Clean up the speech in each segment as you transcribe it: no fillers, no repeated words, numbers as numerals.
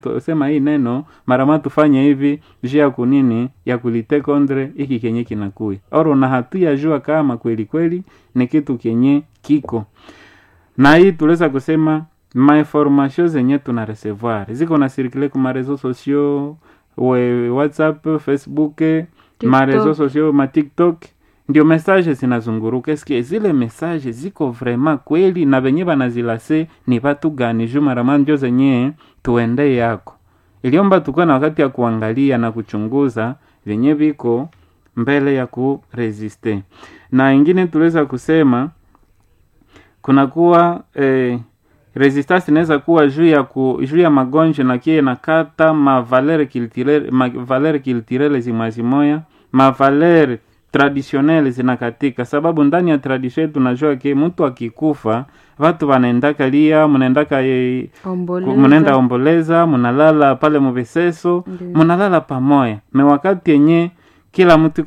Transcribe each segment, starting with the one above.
tusema hii neno marama tufanye hivi jia kunini ya kulite kondre iki kenye kinakui oro na hatuya jua kama kweli kweli ni kitu kenye kiko. Na hii tuleza kusema mainformation zenye tuna recevoir ziko na circule kuma reseaux sociaux, WhatsApp, Facebook, ma reseaux sociaux, ma TikTok, ndio message zinazunguruka. Eske zile message ziko vraiment kweli na benye banazilase ni watu gani? Juma ramanjo zenye tuende yako iliomba tukua na wakati ya kuangalia na kuchunguza venye biko mbele ya kuresiste. Na ingine tuleza kusema kuna kuwa resistance inaweza kuwa juu ya magonjwa na kie na kata ma valeur culturelle zimazimoya, ma valeur traditionnelle zinakatika. Sababu ndani ya tradition tunajua ke mtu akikufa watu wanaendaka lia, mnaendaka mnaenda omboleza, mnalala pale mubeseso, mnalala pamoja. Me wakati yenye kila mtu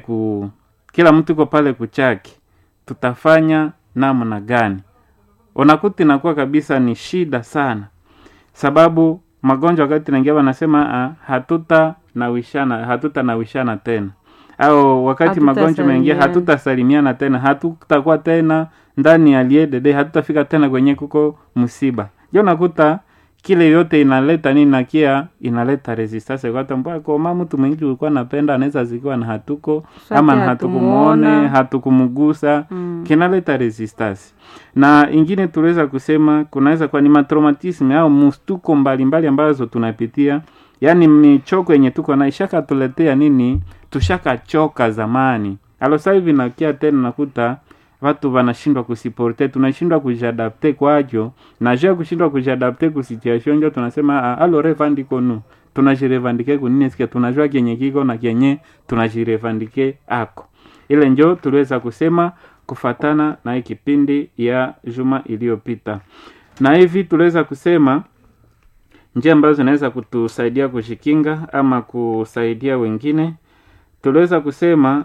iko pale kuchaki, tutafanya namna gani? Unakuti nakuwa kabisa ni shida sana. Sababu magonjwa wakati naingia wanasema hatuta nawishana tena. Au wakati magonjwa mengia hatutasalimiana tena, hatutakuwa tena ndani ya liedede, hatutafika tena kwenye kuko musiba. Yo nakuta kile yote inaleta nini na kia inaleta resistance kwa tambua kwa mama mtu mwingine ulikuwa napenda anaweza zikiwa na hatuko ama hatukumuone, hatukumugusa, kinaleta resistance. Na ingine tuweza kusema kunaweza kwa ni matraumatism au mustuko mbalimbali ambazo tunapitia. Yani michoko yenye tuko na ishaka tuletea nini? Tushaka choka zamani. Alo sasa hivi nakia tena nakuta watu wanashindwa kusiporte, tunashindwa kujadapte kwajo. Na jua kushindwa kujadapte ku situation ndio tunasema alo revandiko nu. Tunajirevandike kunini sikia tunajua kenye kiko na kenye tunajirevandike ako. Ile ndio tuliweza kusema kufatana na kipindi ya juma iliyopita. Na hivi tuliweza kusema njia ambazo zinaweza kutusaidia kushikinga ama kusaidia wengine. Tuliweza kusema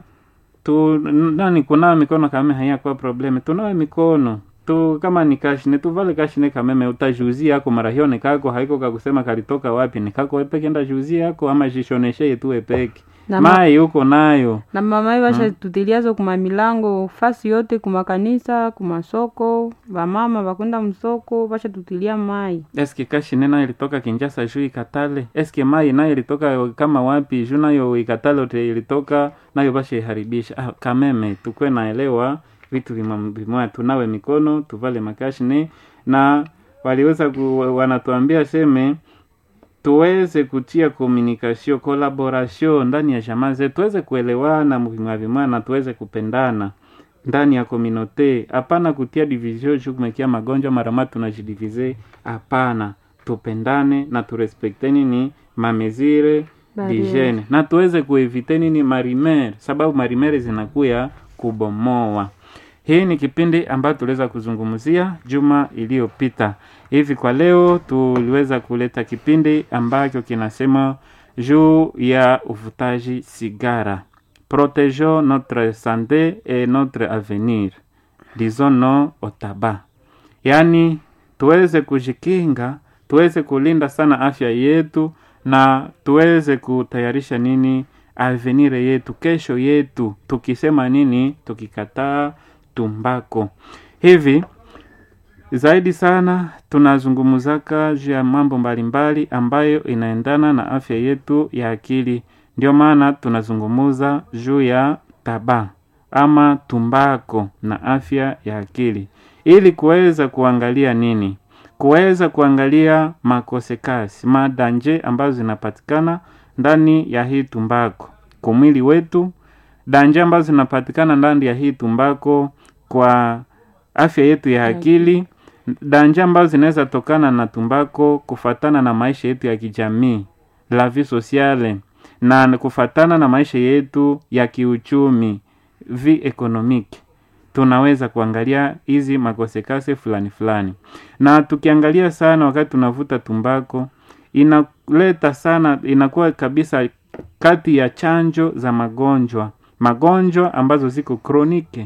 kunawa mikono kama haya kwa probleme. Tunawe mikono. Kama ni kashine, tuvale kashine kameme utajuzi yako marahione kako haiko kakusema kalitoka wapi ni kako epeke enda juzi yako ama jishoneshe yetu epeke. Mai huko nayo. Na mama washa tutiliazo kuma milango fasi yote kuma kanisa, kuma soko, ba mama bakunda msoko washa tutilia mai. Eske kashine na ilitoka Kinshasa juu ikatale. Eske mai na ilitoka kama wapi juu nayo ikatale ilitoka nayo bashe haribisha. Kameme tukwe naelewa vitu vimoja, tunawe mikono, tuvale makashine. Na waliweza wanatuambia seme tuweze kutia communication, collaboration ndani ya jamaa zetu, tuweze kuelewana mvimavimana na tuweze kupendana ndani ya community. Hapana kutia division juu kumekia magonjwa marama tunajidivize. Hapana, tupendane na turespekteni ni mamezire dijene na tuweze kueviteni ni marimer, sababu marimer zinakuya kubomoa. Hii ni kipindi ambacho tuliweza kuzungumzia juma iliyopita. Hivi kwa leo tuliweza kuleta kipindi ambacho kinasema juu ya uvutaji sigara. Protégeons notre santé et notre avenir. Disons non au tabac. Yani tuweze kujikinga, tuweze kulinda sana afya yetu na tuweze kutayarisha nini avenir yetu, kesho yetu. Tukisema nini? Tukikataa tumbako. Hivi zaidi sana tunazungumzaka juu ya mambo mbalimbali ambayo inaendana na afya yetu ya akili. Ndio maana tunazungumuza juu ya taba ama tumbako na afya ya akili. Ili kuweza kuangalia nini? Kuweza kuangalia makosekasi, madanje ambazo zinapatikana ndani ya hii tumbako kwa mwili wetu, danje ambazo zinapatikana ndani ya hii tumbako kwa afya yetu ya akili, danje ambazo zinaweza tokana na tumbako kufatana na maisha yetu ya kijamii, la vie sociale, na kufatana na maisha yetu ya kiuchumi, vie économique. Tunaweza kuangalia hizi makosekase fulani fulani. Na tukiangalia sana wakati tunavuta tumbako, inaleta sana, inakuwa kabisa kati ya chanjo za magonjwa ambazo ziko kronike.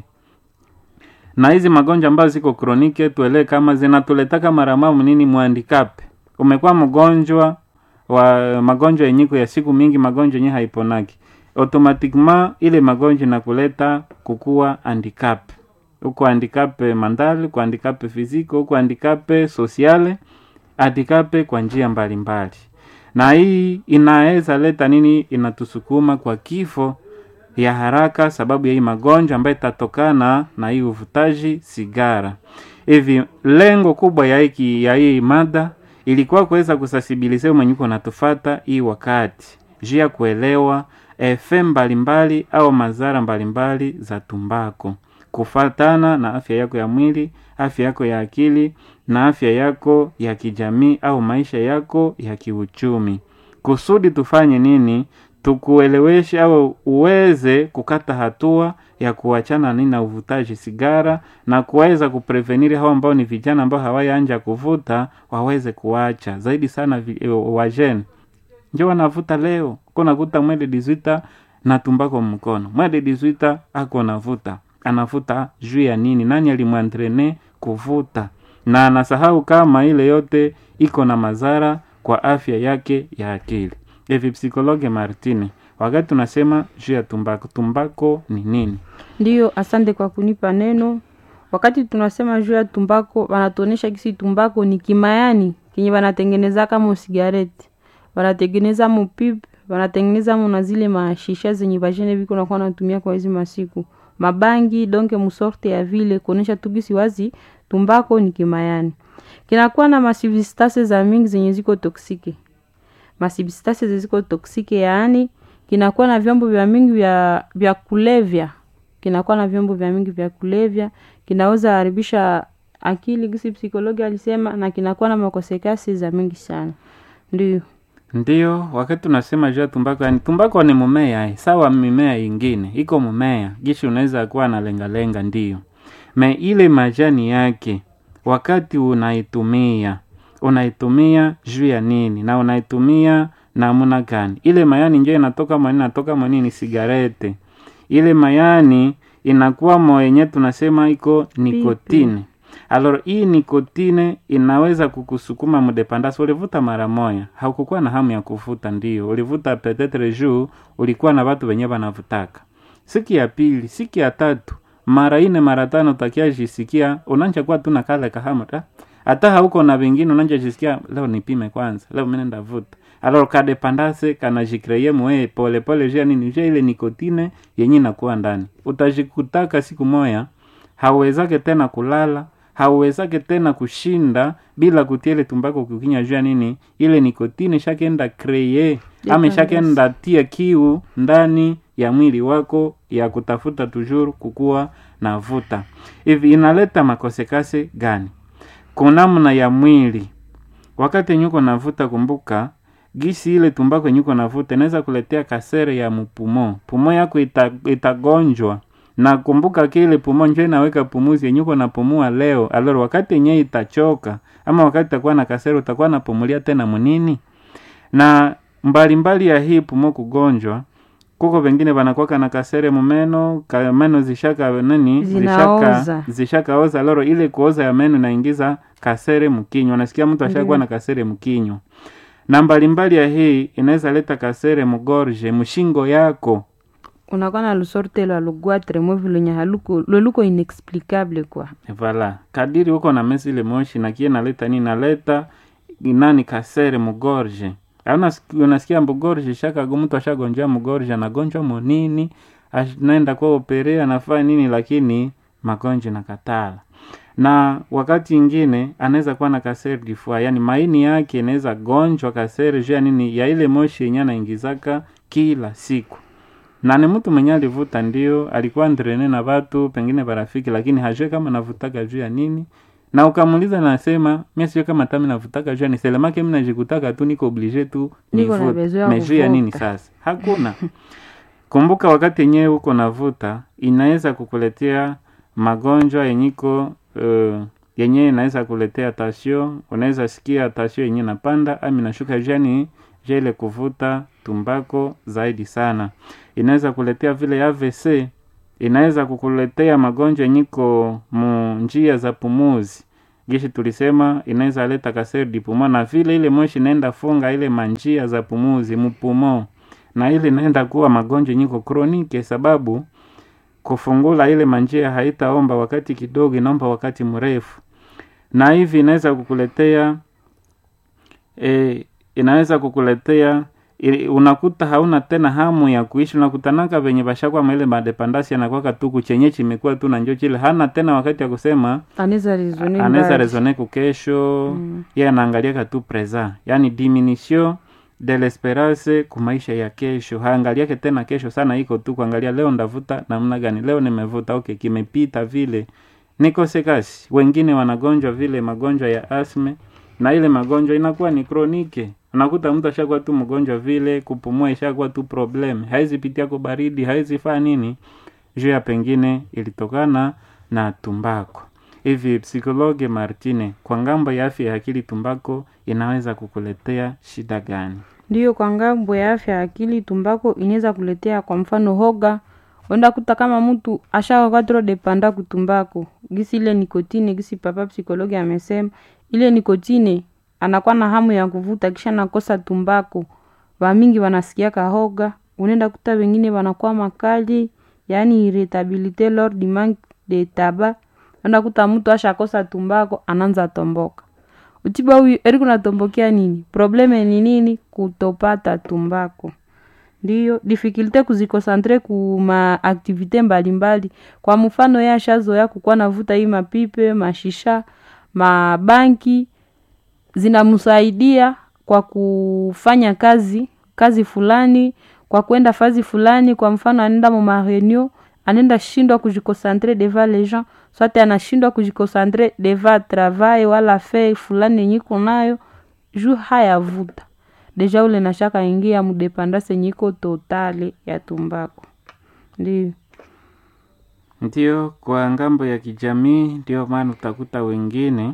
Na hizi magonjwa ambazo ziko kronike tuelewe kama zinatuletaka maramamu nini muhandikape. Umekuwa mgonjwa wa magonjwa yenyiko ya siku mingi, magonjwa yenye haiponaki, automatiquement ile magonjwa na kuleta kukua handicap. Uko handicap mental, kwa handicap physique, uko handicap sociale, handicap kwa njia mbalimbali. Na hii inaweza leta nini? Inatusukuma kwa kifo ya haraka sababu ya hii magonjwa ambayo itatokana na hii uvutaji sigara. Hivi lengo kubwa ya hii mada ilikuwa kuweza kusasibilize mwenyuko na tufata hii wakati juu ya kuelewa FM mbalimbali au madhara mbalimbali za tumbako kufatana na afya yako ya mwili, afya yako ya akili na afya yako ya kijamii au maisha yako ya kiuchumi. Kusudi tufanye nini? Tukueleweshe au uweze kukata hatua ya kuachana nini na uvutaji sigara na kuweza kupreveniri hao ambao ni vijana ambao hawayaanja kuvuta waweze kuacha. Zaidi sana wajeni ndio wanavuta leo. Kuna kuta mwede 18 na tumbako mkono. Mwede 18 ako navuta. Anavuta juu ya nini? Nani alimwantrene kuvuta? Na anasahau kama ile yote iko na madhara kwa afya yake ya akili. Hivi psikologe Martine, wakati tunasema juu ya tumbako ni nini? Ndiyo, asante kwa kunipa neno. Wakati tunasema juu ya tumbako, wanatuonesha kisi tumbako ni kimayani kenye wanatengeneza kama sigareti, wanatengeneza mupip, wanatengeneza muna zile mashisha zenye bajene biko na kwa natumia kwa hizi masiku, mabangi, donke musorte ya vile kuonesha tugisi wazi tumbako ni kimayani. Kinakuwa na masubstance za mingi zenye ziko toksike. Masubstance ziko toksike, yaani kinakuwa na vyombo vya mingi vya kulevya. Kinakuwa na vyombo vya mingi vya kulevya, kinaweza haribisha akili gisi psikologi alisema, na kinakuwa na makosekasi za mingi sana. Ndiyo, wakati tunasema juu ya tumbako, yani tumbako ni mumea, sawa mimea ingine, iko mumea, gishi unaweza kuwa na lenga ndiyo. Ile majani yake, wakati unaitumia juu ya nini na unaitumia namna gani? Ile mayani ndio inatoka manini sigarete. Ile mayani inakuwa moyenye tunasema iko nikotine. Alors hii nikotine inaweza kukusukuma mdependance. Ulivuta mara moja, haukukuwa na hamu ya kuvuta, ndio. Ulivuta peut-être jour ulikuwa na watu wenye wanavutaka. Siku ya pili, siku ya tatu, mara 4 mara 5 utakia jisikia unaanza kuwa tu na kale kahama hata hauko na wengine unaanza jisikia leo nipime kwanza, leo mimi nenda vuta. Alors ka dependance kana jikreye mwe pole pole jia nini jia ile nikotine yenye inakuwa ndani. Utajikutaka siku moja hauwezake tena kulala, hauwezake tena kushinda bila kutia ile tumbako kukinya jua nini ile nikotine shakenda kreye ama shakenda tia kiu ndani ya mwili wako ya kutafuta tujuru kukua na vuta. Hivi inaleta makosekase gani? Kuna namna ya mwili wakati nyuko navuta, kumbuka gisi ile tumbako nyuko navuta inaweza kuletea kasere ya pumo yako itagonjwa. Na kumbuka kile pumo nje inaweka pumuzi nyuko na pumua leo, aloro wakati yenyewe itachoka ama wakati itakuwa na kasere utakuwa na pumulia tena munini. Na mbalimbali ya hii pumo kugonjwa, kuko wengine wanakuwa na kasere mumeno, meno zishaka oza, aloro ile kuoza ya meno inaingiza kasere mkinyo. Nasikia mtu ashakuwa na kasere mkinyo. Na mbalimbali ya hii inaweza leta kasere mugorje, mshingo yako. Unakuwa na lusorte la luguatre mwevu nya haluko, luko inexplicable kwa. Voilà. Kadiri uko na mesi ile moshi na kie naleta nini naleta nani kasere mugorje. Unasikia mugorje shaka mtu ashagonjwa mugorje na gonjwa monini, anaenda kwa operea anafanya nini lakini magonjwa na katala. Na wakati ingine anaweza kuwa na kasere difua, yani maini yake inaweza gonjwa kasere juu ya nini ya ile moshi yenye anaingizaka kila siku. Na ni mtu mwenye alivuta, ndio alikuwa ndrene na watu pengine barafiki, lakini hajue kama navutaka juu ya nini. Na ukamuliza nasema mimi sio kama tami navutaka juu ya ni selemake mimi najikutaka tu niko oblige tu nivuta. Meju ya nini sasa? Hakuna. Kumbuka wakati yenyewe uko navuta inaweza kukuletea magonjwa yenyiko yenyewe inaweza kuletea tension, unaweza sikia tension yenyewe inapanda ama inashuka jani jele kuvuta tumbako zaidi sana. Inaweza kuletea vile AVC, inaweza kukuletea magonjwa nyiko njia za pumuzi. gishi tulisema inaweza leta cancer du poumon, na vile ile moshi inaenda funga ile manjia za pumuzi mpumo, na ile inaenda kuwa magonjwa nyiko kronike, sababu kufungula ile manjia haitaomba wakati kidogo, inaomba wakati mrefu, na hivi inaweza kukuletea unakuta hauna tena hamu ya kuishi. Unakutanaka venye bashakwa maile madepandasi anakuwa tu kuchenyechi imekuwa tu na njoo chile, hana tena wakati ya kusema anaweza rezone kesho. Yeye anaangalia tu present, yani diminution de l'esperance kwa maisha ya kesho. Haangalia tena kesho sana, iko tu kuangalia leo ndavuta namna gani, leo nimevuta okay, kimepita vile niko sekasi. Wengine wanagonjwa vile magonjwa ya asthma, na ile magonjwa inakuwa ni kronike. Unakuta mtu ashakuwa tu mgonjwa vile, kupumua ishakuwa tu problem, haizi pitia kwa baridi, haizi fanya nini, juu ya pengine ilitokana na tumbako. Hivi psikologe Martine, kwa ngambo ya afya ya akili tumbako inaweza kukuletea shida gani? Ndiyo, kwa ngambo ya afya ya akili tumbako inaweza kuletea kwa mfano hoga. Wenda kuta kama mtu ashaka kwa tro depanda kutumbako, gisi ile nikotine, gisi papa psikologe amesema ile nikotine anakuwa na hamu ya kuvuta, kisha nakosa tumbako, wamingi wanasikia kahoga. Unenda kuta wengine wanakuwa makali, yani irritabilité lors du manque de tabac. Unenda kuta mtu ashakosa tumbako anaanza tomboka. Utiba huyu eri kuna tombokea nini? Probleme ni nini? Kutopata tumbako. Ndiyo, difficulté kuzikosantre kuma activite mbalimbali. Kwa mfano ya shazo ya kukuwa navuta hii mapipe, mashisha, mabanki, zinamsaidia kwa kufanya kazi fulani, kwa kwenda fazi fulani. Kwa mfano anenda mu mareunion, anenda shindwa kujikosantre devant les gens, soit anashindwa kujikosantre devant travail wala fait fulani nyiko nayo, juu hayavuta. Deja ule nashaka ingia mudepandase nyiko totale ya tumbako. Ndiyo, kwa ngambo ya kijamii, ndiyo maana utakuta wengine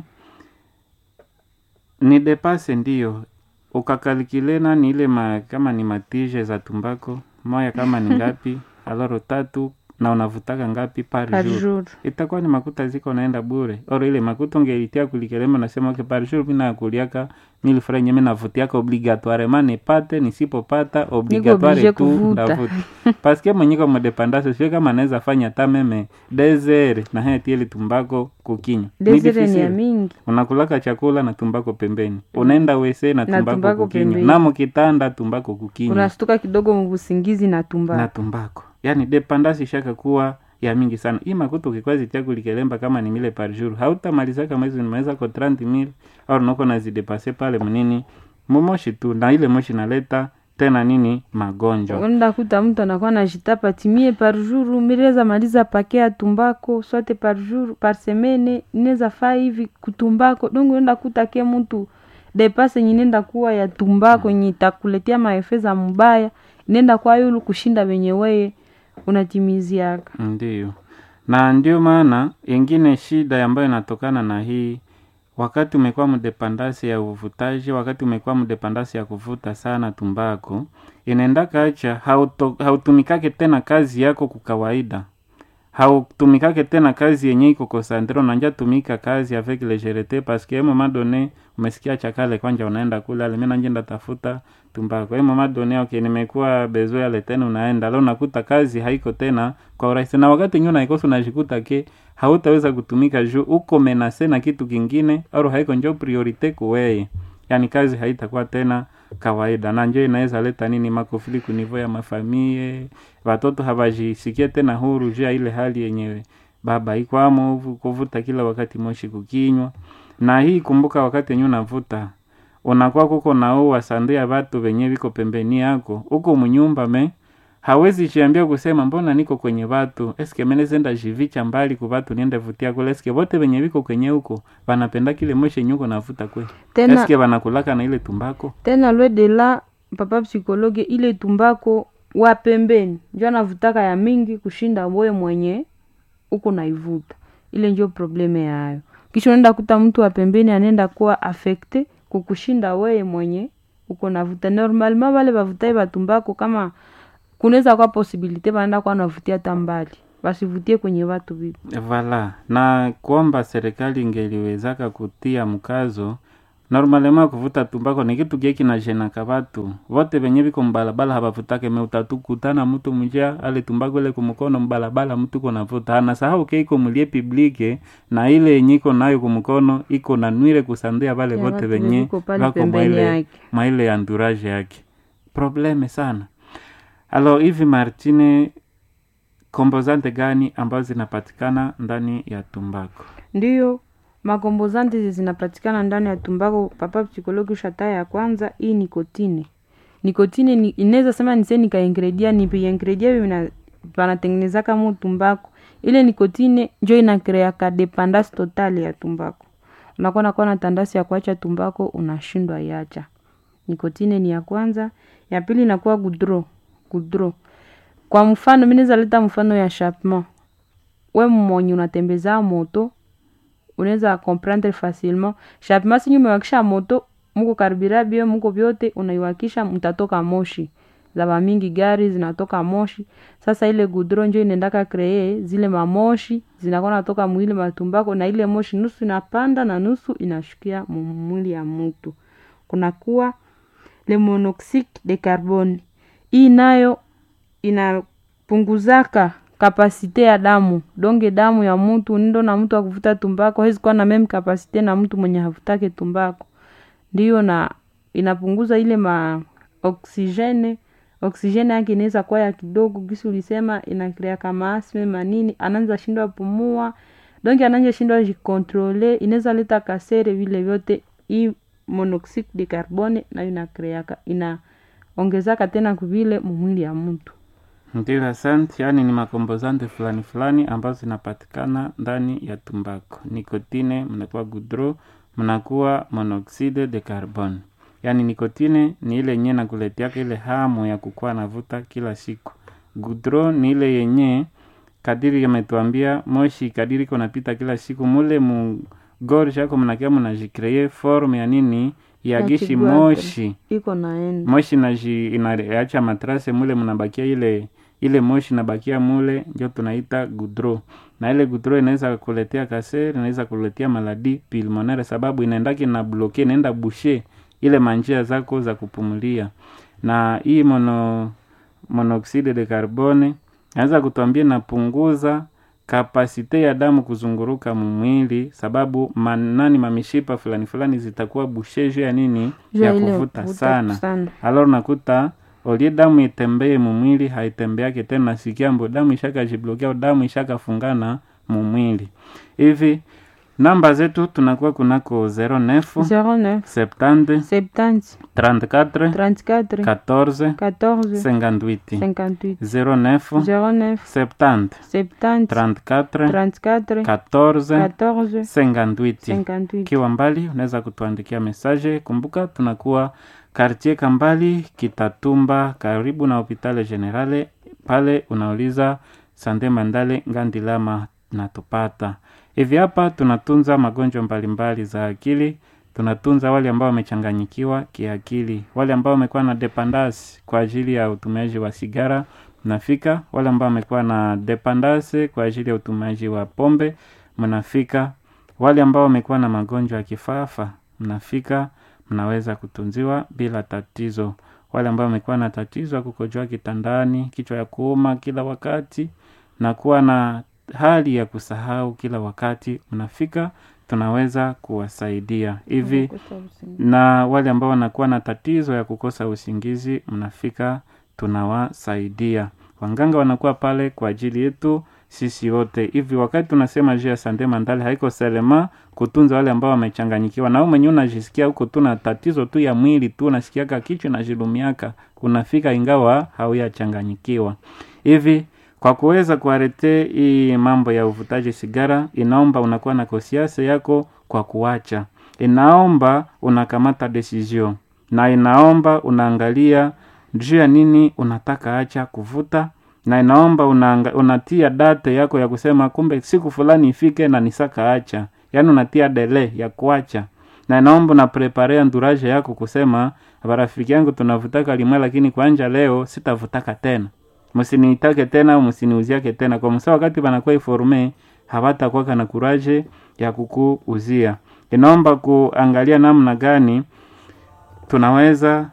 ni depase. Ndiyo, ukakalikilena ni ile kama ni matije za tumbako moya kama ni ngapi, aloro 3 na unavutaka ngapi par jour, itakuwa ni makuta ziko naenda bure. Oro ile makuta ungelitia kulikelema, nasema okay, par jour mina kuliaka 1000 francs nyeme navutiaka obligatoirement, nipate nisipopata obligatoire tu ndavuta. Paske mwenyiko mdepandase sio kama anaweza fanya hata meme desert na heti ile tumbako kukinywa. Desert ni mingi. Unakulaka chakula na tumbako pembeni. Unaenda wese na tumbako kukinywa. Na mkitanda tumbako kukinywa. Unastuka kidogo mbusingizi na tumbako. Yani dependance shaka kuwa ya mingi sana. Hii makuta ukikwazi tia kulikelemba kama ni 1000 par jour, hautamaliza kama hizo nimeweza kwa 30,000 au noko na zidepase pale mnini mumoshi tu, na ile moshi naleta tena nini magonjwa. Wenda kuta mtu anakuwa anajitapa timie par jour, mireza maliza pakea tumbako, sote par jour, par semaine, ineza faa hivi kutumbako. Dongo wenda kuta ke mtu depase nyinenda kuwa ya tumbako, nyitakuletea maefeza mbaya, inenda kwa yulu kushinda wenye weye unatimiziaka. Ndiyo. Na ndio maana ingine shida ambayo inatokana na hii, wakati umekuwa mdepandasi ya uvutaji, wakati umekuwa mdepandasi ya kuvuta sana tumbako, inaenda kacha hautumikake tena kazi yako kwa kawaida. Hautumikake tena kazi yenye iko concentré, unanja tumika kazi avec légèreté, parce que moment donné umesikia chakale kwanja unaenda kula, mimi nanjenda tafuta tumbako. Moment donné okay, nimekuwa bezoea le tena unaenda. Leo nakuta kazi haiko tena kwa urahisi, na wakati nyuna ikosa unajikuta ke hautaweza kutumika juu uko menase na kitu kingine, au haiko ndio priorite kuweye. Yani kazi haitakuwa tena kawaida, na njoo inaweza leta nini makofili kunivo ya mafamie, watoto habajisikia tena huru juu ile hali yenyewe baba iko amo kuvuta kila wakati moshi kukinywa. Na hii kumbuka, wakati yenyewe unavuta unakuwa kuko nao wasandia watu wenyewe wiko pembeni yako huko mnyumba hawezi jiambia kusema mbona niko kwenye watu, eske menezenda jivicha mbali kwa watu niende vutia kule, eske wote wenye wiko kwenye huko wanapenda kile moshi nyuko navuta kwe, eske wanakulaka na ile tumbako tena lwe de la papa psikologe, ile tumbako wa pembeni njoo anavutaka ya mingi kushinda wewe mwenye uko naivuta. Ile ndio probleme yayo. Kisha unaenda kuta mtu wa pembeni anaenda kuwa affecté kukushinda wewe mwenye uko navuta. Normalement wale bavutai batumbako kama kunaweza kwa possibility banaenda kwa navutia tambali, wasivutie kwenye watu vipi. Vala, na kuomba serikali ingeliwezaka kutia mkazo normalema kuvuta tumbako ni kitu kiki na jenaka watu wote venye viko mbalabala habavutake meutatukutana mtu mjia ale tumbako ile kumukono mbalabala mtu kona vuta anasahau keiko mulie publike na ile yenye iko nayo kumukono iko na nwire kusandia vale wote venye wako maile anduraje yake probleme sana. Alo hivi Martine, kombozante gani ambazo zinapatikana ndani ya tumbako? Ndiyo, makombozante zinapatikana ndani ya tumbako. Papa psikologi shata ya kwanza, hii nikotine. Nikotine ni inaweza sema nise nika ingredient ni ingredient vanatengeneza kama tumbako. Ile nikotine njo inakrea ka dependance totali ya tumbako. Unakuwa na tandasi ya kuacha tumbako, unashindwa iacha. Nikotine ni ya kwanza. Ya pili inakuwa gudro. Kwa mfano mimi naweza leta mfano ya chapement. We mmonyi unatembeza moto, unaweza comprendre facilement. Chapement si nyume wakisha moto, mko karibirabio, mko vyote unaiwakisha mtatoka moshi. Zaba mingi gari zinatoka moshi. Sasa ile gudron njo inaendaka kree zile mamoshi zinakuwa natoka mwili matumbako na ile moshi nusu inapanda na nusu inashukia mwili ya mtu. Kuna kuwa le monoxide de carbone. Hii nayo inapunguzaka kapasite ya damu. Donge damu ya mtu ndo na mtu akuvuta tumbako hawezi kuwa na meme kapasite na mtu mwenye havutake tumbako. Ndiyo na inapunguza ile oksijene yake inaweza kuwa ya kidogo gisi ulisema inakrea kama asme manini anaanza shindwa pumua. Donge anaanza shindwa jikontrole inaweza leta kasere vile vyote. Hii monoxide de carbone na inakreaka inaongezaka tena kuvile mwili ya mtu. Ndiyo, asante. Yani ni makombozante fulani ambazo zinapatikana ndani ya tumbako. Nikotine, mnakuwa gudro, mnakuwa monoxide de carbone. Yani nikotine ni ile yenye na kuletiaka ile hamu ya kukua navuta kila siku. Gudro ni ile yenye kadiri yametuambia moshi kadiri konapita kila siku mule mugorja yako mnakia mnajikreye form ya nini ya gishi moshi. Iko naenda. Moshi inaacha matrase mule mnabakia ile moshi nabakia mule ndio tunaita gudro. Na ile gudro inaweza kuletea kasere, inaweza kuletea maladi pulmonaire sababu inaendaki na bloke, inaenda bushe ile manjia zako za kupumulia. Na hii monoxide de carbone inaweza kutuambia napunguza kapasite ya damu kuzunguruka mwili sababu mamishipa fulani zitakuwa bushejo ya nini ya kuvuta sana. Alors nakuta olie damu itembee mwili haitembeake tena sikiambo damu ishaka jiblokea damu ishaka fungana mwili. Hivi namba zetu tunakuwa kunako 09 70 34 14 58 09 70 34 14 58. Kiwa mbali unaweza kutuandikia message. Kumbuka tunakuwa Quartier Kambali Kitatumba karibu na Hospitale Generale. Pale unauliza Sande Mandale Ngandilama na tupata. Hivi hapa tunatunza magonjwa mbalimbali za akili. Tunatunza wale ambao wamechanganyikiwa kiakili, wale ambao wamekuwa na dependance kwa ajili ya utumiaji wa sigara mnafika, wale ambao wamekuwa na dependance kwa ajili ya utumiaji wa pombe mnafika, wale ambao wamekuwa na magonjwa ya kifafa mnafika, mnaweza kutunziwa bila tatizo. Wale ambao wamekuwa na tatizo ya kukojoa kitandani, kichwa ya kuuma kila wakati na kuwa na hali ya kusahau kila wakati mnafika, tunaweza kuwasaidia. Hivi na wale ambao wanakuwa na tatizo ya kukosa usingizi mnafika, tunawasaidia. Wanganga wanakuwa pale kwa ajili yetu sisi wote. Hivi wakati tunasema juu ya Sande Mandale haiko selema kutunza wale ambao wamechanganyikiwa. Na wewe mwenyewe unajisikia huko tuna tatizo tu ya mwili tu, unasikiaka kichwa na jilumiaka, unafika ingawa hauyachanganyikiwa. Hivi kwa kuweza kuarete hii mambo ya uvutaji sigara, inaomba unakuwa na conscience yako kwa kuacha. Inaomba unakamata decision. Na inaomba unaangalia juu ya nini unataka acha kuvuta. Na inaomba unatia date yako ya kusema kumbe siku fulani ifike na nisaka acha. Yaani unatia delay ya kuacha. Na inaomba una prepare entourage yako kusema barafiki yangu tunavutaka limwe lakini kuanja leo sitavutaka tena. msiniitake tena, msiniuziake tena. Kwa msa wakati banakuwa informe hawatakuwa na kuraje ya kukuuzia. Inaomba kuangalia namna gani tunaweza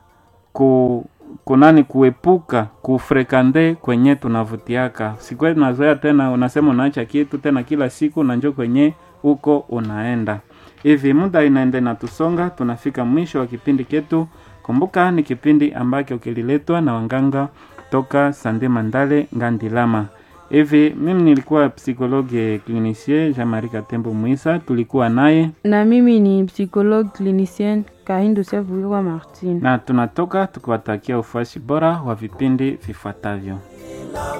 kuepuka kufrekande kwenye tunavutiaka. Sikwe tunazoea tena unasema unaacha kitu tena kila siku na njoo kwenye uko unaenda. Hivi muda inaende na tusonga, tunafika mwisho wa kipindi ketu. Kumbuka ni kipindi ambacho kililetwa na wanganga toka Sande Mandale Ngandilama. Hivi mimi nilikuwa psikologe clinicien Jean-Marie Katembo Muisa, tulikuwa naye na mimi ni psychologue clinicien Kahindo Sevuirwa Martin. Na tunatoka tukiwatakia ufuasi bora wa vipindi vifuatavyo.